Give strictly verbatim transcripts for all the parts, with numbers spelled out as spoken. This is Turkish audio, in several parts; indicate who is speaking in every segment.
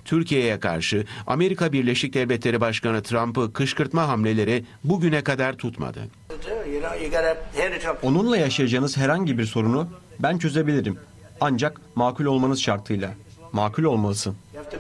Speaker 1: Türkiye'ye karşı Amerika Birleşik Devletleri Başkanı Trump'ı kışkırtma hamleleri bugüne kadar tutmadı.
Speaker 2: Onunla yaşayacağınız herhangi bir sorunu ben çözebilirim. Ancak makul olmanız şartıyla. Makul olmalısın.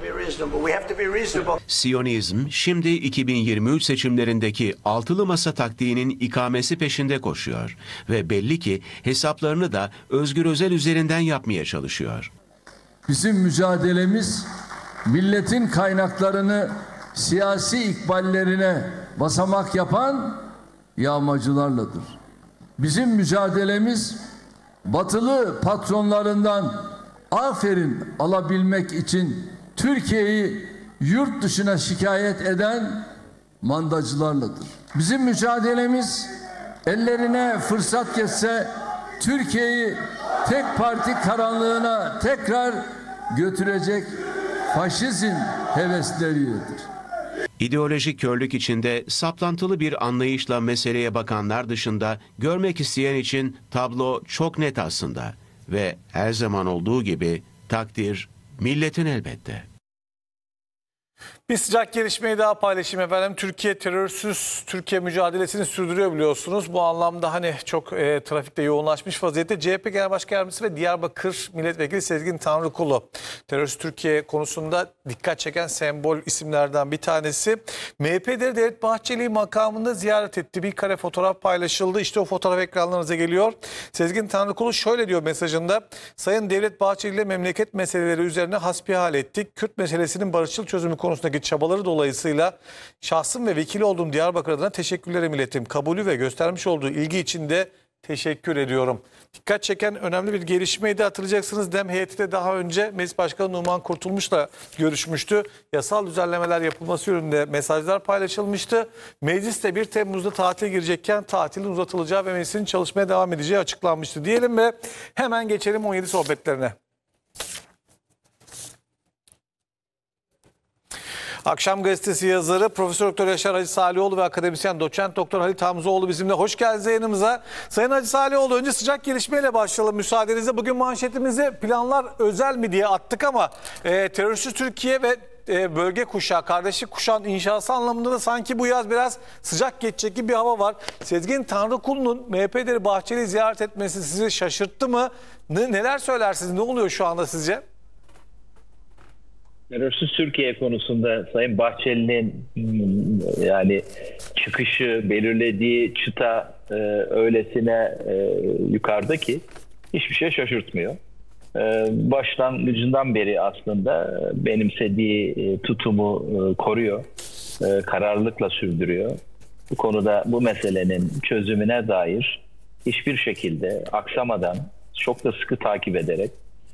Speaker 1: Siyonizm şimdi iki bin yirmi üç seçimlerindeki altılı masa taktiğinin ikamesi peşinde koşuyor ve belli ki hesaplarını da Özgür Özel üzerinden yapmaya çalışıyor.
Speaker 3: Bizim mücadelemiz milletin kaynaklarını siyasi ikballerine basamak yapan yağmacılarladır. Bizim mücadelemiz batılı patronlarından aferin alabilmek için Türkiye'yi yurt dışına şikayet eden mandacılarladır. Bizim mücadelemiz ellerine fırsat geçse Türkiye'yi tek parti karanlığına tekrar götürecek faşizm hevesleridir.
Speaker 1: İdeolojik körlük içinde saplantılı bir anlayışla meseleye bakanlar dışında görmek isteyen için tablo çok net aslında. Ve her zaman olduğu gibi takdir milletin elbette.
Speaker 4: Bir sıcak gelişmeyi daha paylaşayım efendim. Türkiye terörsüz Türkiye mücadelesini sürdürüyor biliyorsunuz. Bu anlamda hani çok e, trafikte yoğunlaşmış vaziyette. C H P Genel Başkan Yardımcısı ve Diyarbakır Milletvekili Sezgin Tanrıkulu. Terörsüz Türkiye konusunda dikkat çeken sembol isimlerden bir tanesi. M H P lideri Devlet Bahçeli'yi makamında ziyaret etti. Bir kare fotoğraf paylaşıldı. İşte o fotoğraf ekranlarınıza geliyor. Sezgin Tanrıkulu şöyle diyor mesajında. Sayın Devlet Bahçeli ile memleket meseleleri üzerine hasbihal ettik. Kürt meselesinin barışçıl çözümü konusundaki çabaları dolayısıyla şahsım ve vekili olduğum Diyarbakır adına teşekkürlerimi ilettim. Kabulü ve göstermiş olduğu ilgi için de teşekkür ediyorum. Dikkat çeken önemli bir gelişmeyi de hatırlayacaksınız. DEM heyeti de daha önce Meclis Başkanı Numan Kurtulmuş'la görüşmüştü. Yasal düzenlemeler yapılması yönünde mesajlar paylaşılmıştı. Meclis de bir Temmuz'da tatile girecekken tatilin uzatılacağı ve meclisin çalışmaya devam edeceği açıklanmıştı. Diyelim ve hemen geçelim on yedi sohbetlerine. Akşam Gazetesi yazarı Profesör Doktor Yaşar Hacı Salioğlu ve akademisyen Doçent Doktor Halit Hamzoğlu bizimle. Hoş geldiniz yayınımıza. Sayın Hacı Salioğlu, önce sıcak gelişmeyle başlayalım müsaadenizle. Bugün manşetimize planlar özel mi diye attık ama e, terörsüz Türkiye ve e, bölge kuşağı, kardeşlik kuşağın inşası anlamında da sanki bu yaz biraz sıcak geçecek gibi bir hava var. Sezgin Tanrıkulu'nun M H P lideri Bahçeli'yi ziyaret etmesi sizi şaşırttı mı? Ne, neler söylersiniz? Ne oluyor şu anda sizce?
Speaker 5: Terörsüz Türkiye konusunda Sayın Bahçeli'nin yani çıkışı, belirlediği çıta e, öylesine e, yukarıda ki hiçbir şey şaşırtmıyor. E, başlangıcından beri aslında benimsediği e, tutumu e, koruyor, e, kararlılıkla sürdürüyor. Bu konuda bu meselenin çözümüne dair hiçbir şekilde aksamadan çok da sıkı takip ederek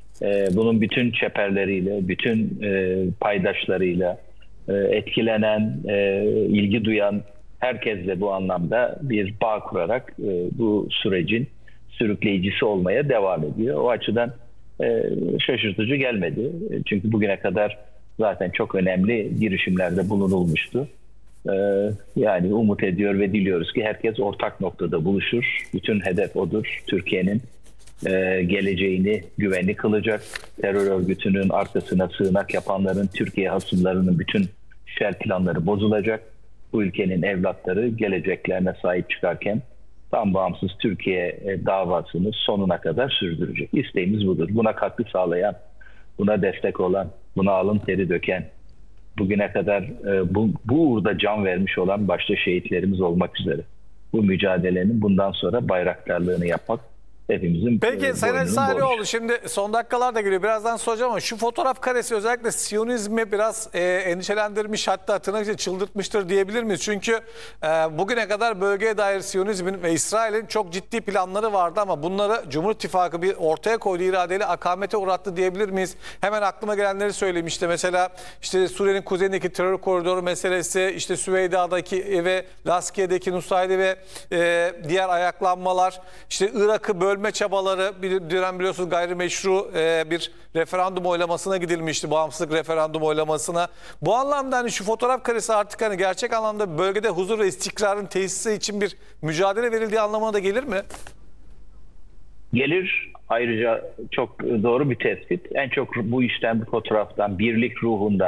Speaker 5: bunun bütün çeperleriyle, bütün e, paydaşlarıyla e, etkilenen, e, ilgi duyan herkesle bu anlamda bir bağ kurarak e, bu sürecin sürükleyicisi olmaya devam ediyor. O açıdan e, şaşırtıcı gelmedi. Çünkü bugüne kadar zaten çok önemli girişimlerde bulunulmuştu. E, yani umut ediyor ve diliyoruz ki herkes ortak noktada buluşur. Bütün hedef odur. Türkiye'nin Ee, geleceğini güvenli kılacak, terör örgütünün arkasına sığınak yapanların, Türkiye hasımlarının bütün şer planları bozulacak. Bu ülkenin evlatları geleceklerine sahip çıkarken tam bağımsız Türkiye davasını sonuna kadar sürdürecek. İsteğimiz budur. Buna katkı sağlayan, buna destek olan, buna alın teri döken, bugüne kadar e, bu, bu uğurda can vermiş olan başta şehitlerimiz olmak üzere bu mücadelenin bundan sonra bayraktarlığını yapmak hepimizin.
Speaker 4: Peki Sayın Hacı Salioğlu, şimdi son dakikalar da geliyor. Birazdan soracağım ama şu fotoğraf karesi özellikle Siyonizmi biraz e, endişelendirmiş, hatta tırnak içinde çıldırtmıştır diyebilir miyiz? Çünkü e, bugüne kadar bölgeye dair Siyonizmin ve İsrail'in çok ciddi planları vardı ama bunları Cumhur İttifakı bir ortaya koyduğu iradeyle akamete uğrattı diyebilir miyiz? Hemen aklıma gelenleri söyleyeyim. İşte mesela işte Suriye'nin kuzeyindeki terör koridoru meselesi, işte Süveyda'daki ve Laskiye'deki Nusayri ve e, diğer ayaklanmalar, işte Irak'ı bölme çabaları, bir dönem biliyorsunuz gayrimeşru e, bir referandum oylamasına gidilmişti, bağımsızlık referandum oylamasına. Bu anlamda hani şu fotoğraf karesi artık hani gerçek anlamda bölgede huzur ve istikrarın tesisi için bir mücadele verildiği anlamına da gelir mi?
Speaker 5: Gelir. Ayrıca çok doğru bir tespit. En çok bu işten, bu fotoğraftan, birlik ruhundan,